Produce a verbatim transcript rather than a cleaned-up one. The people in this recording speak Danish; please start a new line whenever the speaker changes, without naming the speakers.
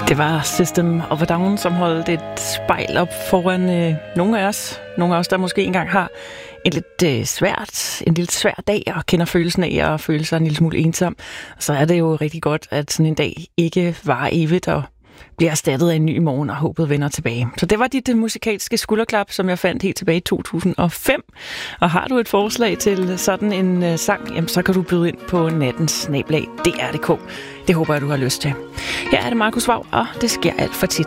Det var System of a Down, som holdt et spejl op foran øh, nogle af os. Nogle af os, der måske engang har en lidt øh, svært, en lidt svær dag og kender følelsen af at føle sig en lille smule ensom. Så er det jo rigtig godt, at sådan en dag ikke varer evigt og bliver erstattet af en ny i morgen, og håbet vender tilbage. Så det var dit musikalske skulderklap, som jeg fandt helt tilbage i to tusind og fem. Og har du et forslag til sådan en uh, sang, jamen, så kan du byde ind på nattens snabel-a D R punktum d k. Det håber jeg, du har lyst til. Her er det Markus Vaug, og det sker alt for tit.